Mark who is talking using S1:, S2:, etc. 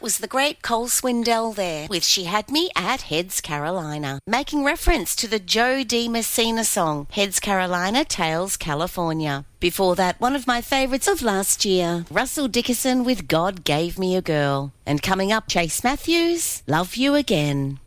S1: was the great Cole Swindell there with She Had Me at Heads Carolina, making reference to the Joe D. Messina song, Heads Carolina, Tails California. Before that, one of my favourites of last year, Russell Dickerson with God Gave Me a Girl. And coming up, Chase Matthews, Love You Again.